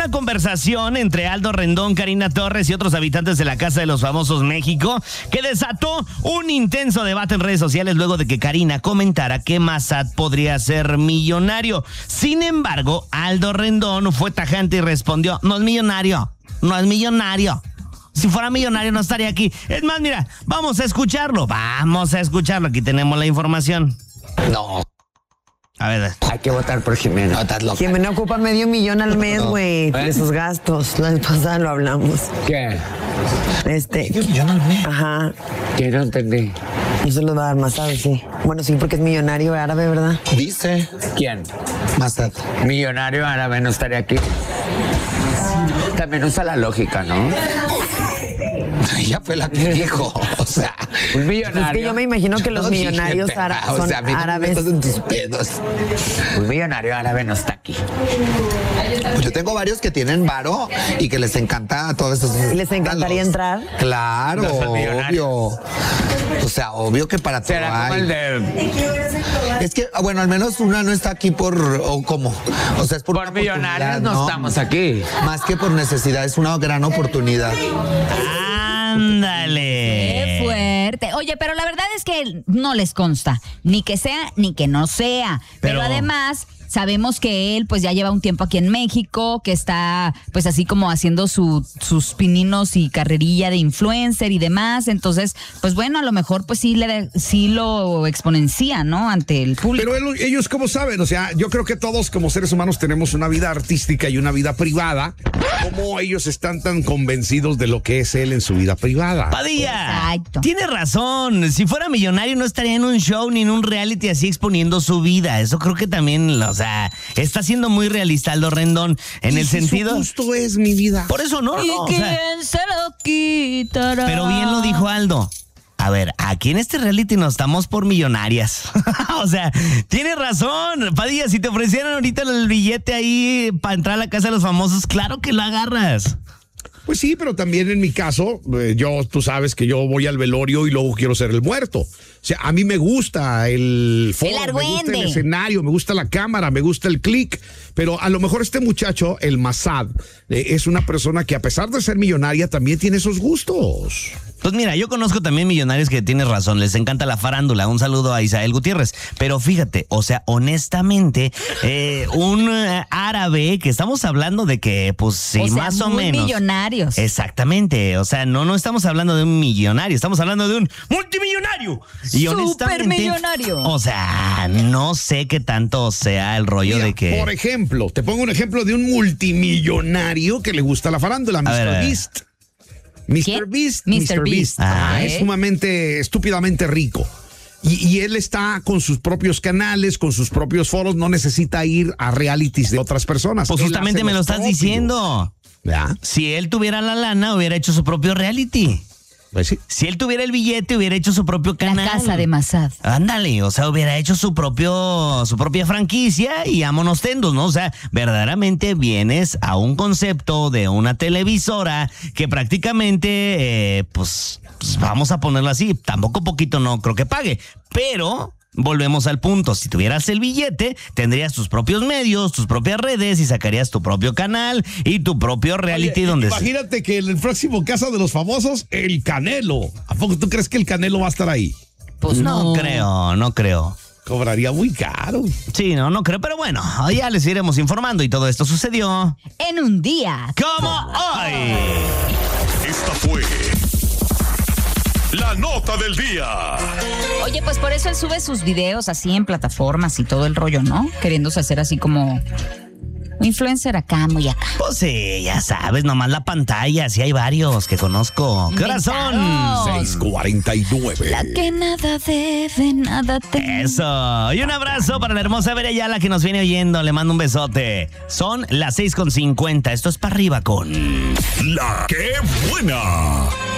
una conversación entre Aldo Rendón, Karina Torres y otros habitantes de la Casa de los Famosos México que desató un intenso debate en redes sociales luego de que Karina comentara que Massad podría ser millonario. Sin embargo, Aldo Rendón fue tajante y respondió: no es millonario, no es millonario. Si fuera millonario no estaría aquí. Es más, mira, vamos a escucharlo. Aquí tenemos la información. No. A ver. Hay que votar por Jimena. No, estás loca. Jimena ocupa $500,000 al mes, güey, de sus gastos. La vez pasada lo hablamos. ¿Qué? $1,000,000 al mes. Ajá. ¿Qué? No entendí. No se lo va a dar Massad, sí. Bueno, sí, porque es millonario árabe, ¿verdad? Dice. ¿Quién? Massad. Millonario árabe no estaría aquí. También usa la lógica, ¿no? Ella fue la que dijo, o sea, un millonario. Es que yo me imagino que los millonarios son árabes. En tus pedos. Un millonario árabe no está aquí. Yo tengo varios que tienen varo y que les encanta todo eso. ¿Les encantaría entrar? Claro, No, obvio. O sea, obvio que para todo Será como hay. el de... Es que, bueno, al menos una no está aquí o ¿cómo? O sea, es por una millonarios oportunidad, no estamos aquí. Más que por necesidad, es una gran oportunidad. Ándale. Qué fuerte. Oye, pero la verdad es que no les consta, ni que sea, ni que no sea. Pero además, sabemos que él pues ya lleva un tiempo aquí en México, que está pues así como haciendo sus pininos y carrerilla de influencer y demás. Entonces, pues bueno, a lo mejor pues sí lo exponencia, ¿no? Ante el público. Pero ellos, ¿cómo saben? O sea, yo creo que todos como seres humanos tenemos una vida artística y una vida privada. ¿Cómo ellos están tan convencidos de lo que es él en su vida privada? Padilla, Exacto. tiene razón. Si fuera millonario no estaría en un show ni en un reality así exponiendo su vida. Eso creo que también, o sea, está siendo muy realista Aldo Rendón en el sentido. Justo es mi vida. Por eso no. ¿Y o quién sea, se lo quitará? pero bien lo dijo Aldo. A ver, aquí en este reality nos estamos por millonarias. O sea, tiene razón. Padilla, si te ofrecieran ahorita el billete ahí para entrar a la Casa de los Famosos, claro que lo agarras. Pues sí, pero también en mi caso, tú sabes que yo voy al velorio y luego quiero ser el muerto. O sea, a mí me gusta el foro, me gusta el escenario, me gusta la cámara, me gusta el click, pero a lo mejor este muchacho, el Massad, es una persona que a pesar de ser millonaria también tiene esos gustos. Pues mira, yo conozco también millonarios que tienes razón, les encanta la farándula. Un saludo a Isael Gutiérrez. Pero fíjate, o sea, honestamente, un árabe que estamos hablando de que, pues sí, más o menos. Millonarios. Exactamente, o sea, no estamos hablando de un millonario, estamos hablando de un multimillonario. Y Supermillonario. O sea, no sé qué tanto sea el rollo. Mira, de que. Por ejemplo, te pongo un ejemplo de un multimillonario que le gusta la farándula, Mr. Beast. Mr. Beast. Mr. Beast. Es sumamente, estúpidamente rico. Y él está con sus propios canales, con sus propios foros, no necesita ir a realities de otras personas. Pues justamente me lo estás diciendo. ¿Ya? Si él tuviera la lana, hubiera hecho su propio reality. Pues sí. Si él tuviera el billete, hubiera hecho su propio canal. La Casa de Massad. Ándale, o sea, hubiera hecho su propia franquicia y vámonos tendos, ¿no? O sea, verdaderamente vienes a un concepto de una televisora que prácticamente, pues vamos a ponerlo así, tampoco poquito no creo que pague, pero volvemos al punto, si tuvieras el billete, tendrías tus propios medios, tus propias redes y sacarías tu propio canal y tu propio reality. Oye, donde imagínate que en el próximo Casa de los Famosos, el Canelo. ¿A poco tú crees que el Canelo va a estar ahí? Pues no creo. Cobraría muy caro. Sí, no creo, pero bueno, ya les iremos informando y todo esto sucedió en un día como hoy. Esta fue la nota del día. Oye, pues por eso él sube sus videos así en plataformas y todo el rollo, ¿no? Queriéndose hacer así como influencer acá, muy acá. Pues sí, ya sabes, nomás la pantalla, sí hay varios que conozco. ¿Qué hora son? 6:49. La que nada debe, nada teme. Eso. Y un abrazo para la hermosa Vera Ayala que nos viene oyendo. Le mando un besote. Son las 6:50. Esto es para arriba con La que buena.